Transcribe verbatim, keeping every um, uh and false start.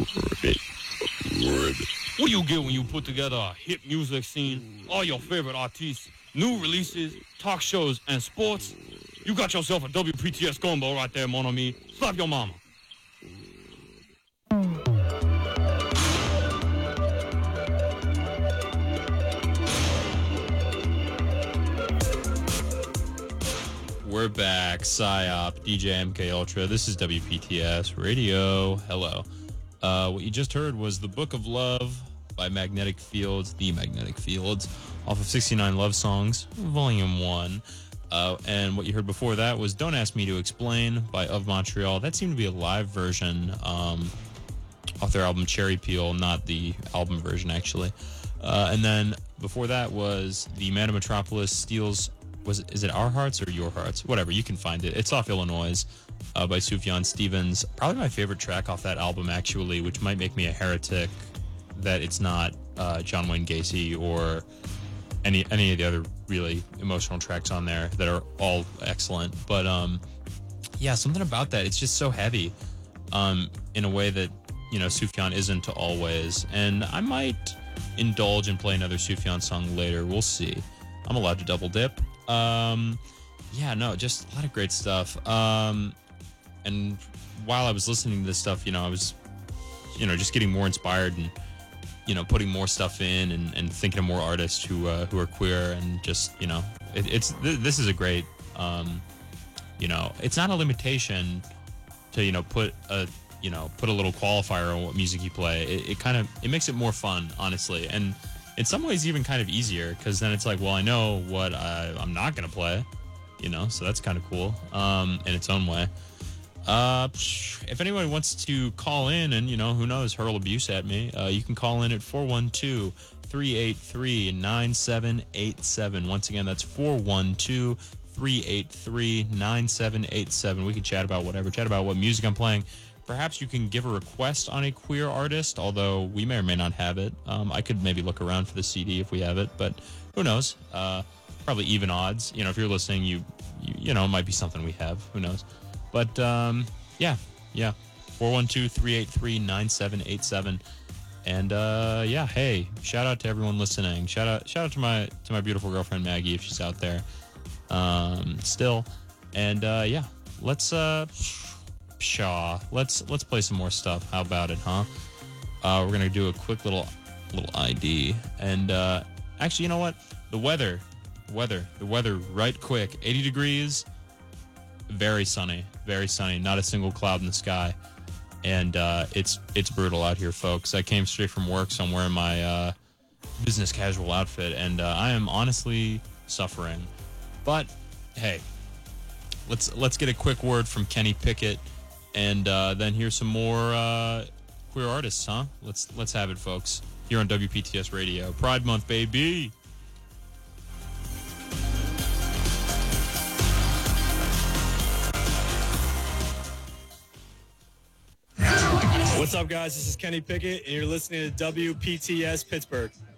What do you get when you put together a hit music scene, all your favorite artists, new releases, talk shows, and sports? You got yourself a W P T S combo right there, mon ami. Slap your mama. We're back. Psyop, D J M K Ultra. This is W P T S Radio. Hello. Uh, what you just heard was The Book of Love by Magnetic Fields, The Magnetic Fields, off of sixty-nine Love Songs, Volume one. Uh, and what you heard before that was Don't Ask Me to Explain by Of Montreal. That seemed to be a live version um, off their album Cherry Peel, not the album version, actually. Uh, and then before that was The Man of Metropolis Steals... Was it, is it Our Hearts or Your Hearts? Whatever, you can find it. It's off Illinois uh, by Sufjan Stevens. Probably my favorite track off that album, actually, which might make me a heretic that it's not uh, John Wayne Gacy or any any of the other really emotional tracks on there that are all excellent. But um, yeah, something about that. It's just so heavy um, in a way that, you know, Sufjan isn't always. And I might indulge and play another Sufjan song later. We'll see. I'm allowed to double dip. Um, yeah, no, just a lot of great stuff. Um, and while I was listening to this stuff, you know, I was, you know, just getting more inspired and, you know, putting more stuff in and, and thinking of more artists who, uh, who are queer and just, you know, it, it's, th- this is a great, um, you know, it's not a limitation to, you know, put a, you know, put a little qualifier on what music you play. It, it kind of, it makes it more fun, honestly. And in some ways even kind of easier, because then it's like, well, I know what I, I'm not going to play, you know, so that's kind of cool um, in its own way. Uh, if anyone wants to call in and, you know, who knows, hurl abuse at me, uh, you can call in at four one two, three eight three, nine seven eight seven. Once again, that's four one two, three eight three, nine seven eight seven. We can chat about whatever, chat about what music I'm playing. Perhaps you can give a request on a queer artist, although we may or may not have it. Um, I could maybe look around for the C D if we have it, but who knows? Uh, probably even odds. You know, if you're listening, you, you you know, it might be something we have. Who knows? But, um, yeah, yeah. four one two, three eight three, nine seven eight seven. And, uh, yeah, hey, shout out to everyone listening. Shout out shout out to my to my beautiful girlfriend, Maggie, if she's out there um, still. And, uh, yeah, let's... Uh, Pshaw. Let's let's play some more stuff. How about it, huh? Uh, we're gonna do a quick little little I D. And uh, actually, you know what? The weather, weather, the weather. Right quick. eighty degrees. Very sunny. Very sunny. Not a single cloud in the sky. And uh, it's it's brutal out here, folks. I came straight from work, so I'm wearing my uh, business casual outfit, and uh, I am honestly suffering. But hey, let's let's get a quick word from Kenny Pickett. And uh, then here's some more uh, queer artists, huh? Let's let's have it, folks. Here on W P T S Radio, Pride Month, baby. What's up, guys? This is Kenny Pickett, and you're listening to W P T S Pittsburgh.